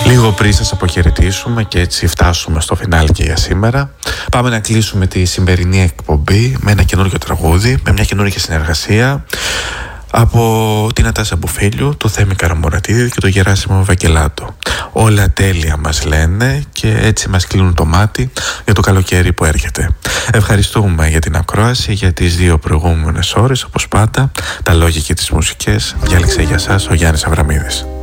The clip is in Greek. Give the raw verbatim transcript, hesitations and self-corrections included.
Λίγο πριν σας αποχαιρετήσουμε και έτσι φτάσουμε στο φινάλι και για σήμερα, πάμε να κλείσουμε τη σημερινή εκπομπή με ένα καινούργιο τραγούδι, με μια καινούργια συνεργασία από την Νατάσα Μπουφίλιου, το Θέμη Καραμουρατίδη και το Γεράσιμο Βαγγελάτο. Όλα τέλεια μας λένε και έτσι μας κλείνουν το μάτι για το καλοκαίρι που έρχεται. Ευχαριστούμε για την ακρόαση για τις δύο προηγούμενες ώρες. Όπως πάντα, τα λόγια και τις μουσικές διάλεξε για σας ο Γιάννης Αβραμίδης.